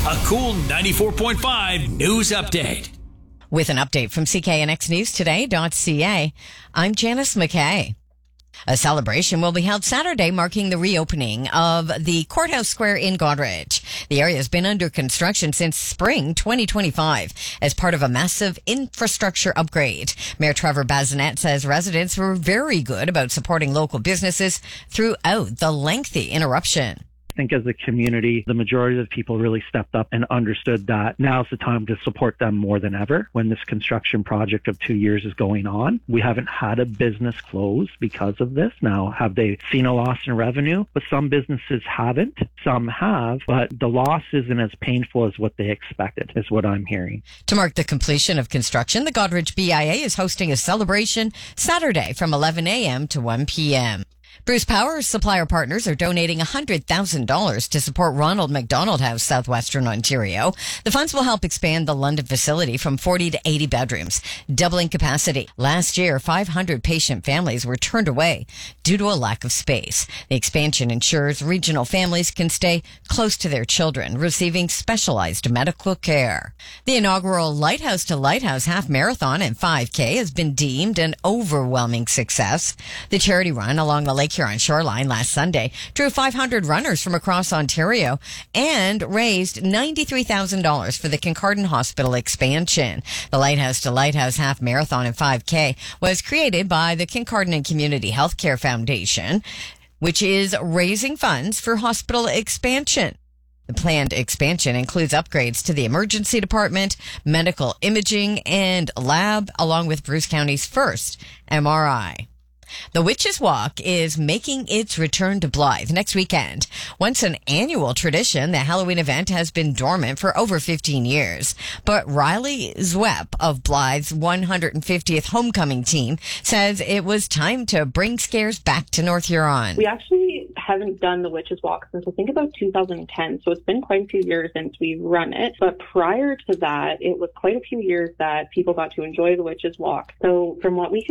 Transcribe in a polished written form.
A cool 94.5 news update. With an update from CKNXNewsToday.ca, I'm Janice McKay. A celebration will be held Saturday marking the reopening of the Courthouse Square in Goderich. The area has been under construction since spring 2025 as part of a massive infrastructure upgrade. Mayor Trevor Bazinet says residents were very good about supporting local businesses throughout the lengthy interruption. I think as a community, the majority of the people really stepped up and understood that now's the time to support them more than ever when this construction project of 2 years is going on. We haven't had a business close because of this. Now, have they seen a loss in revenue? But some businesses haven't. Some have, but the loss isn't as painful as what they expected, is what I'm hearing. To mark the completion of construction, the Goderich BIA is hosting a celebration Saturday from 11 a.m. to 1 p.m. Bruce Power supplier partners are donating $100,000 to support Ronald McDonald House, Southwestern Ontario. The funds will help expand the London facility from 40 to 80 bedrooms, doubling capacity. Last year, 500 patient families were turned away due to a lack of space. The expansion ensures regional families can stay close to their children, receiving specialized medical care. The inaugural Lighthouse to Lighthouse Half Marathon and 5K has been deemed an overwhelming success. The charity run along the Lake Huron shoreline last Sunday drew 500 runners from across Ontario and raised $93,000 for the Kincardine Hospital expansion. The Lighthouse to Lighthouse Half Marathon and 5K was created by the Kincardine Community Healthcare Foundation, which is raising funds for hospital expansion. The planned expansion includes upgrades to the emergency department, medical imaging, and lab, along with Bruce County's first MRI. The Witches Walk is making its return to Blythe next weekend. Once an annual tradition, the Halloween event has been dormant for over 15 years. But Riley Zwepp of Blythe's 150th homecoming team says it was time to bring scares back to North Huron. We actually haven't done the Witches Walk since I think about 2010, so it's been quite a few years since we've run it. But prior to that, it was quite a few years that people got to enjoy the Witches Walk. So from what we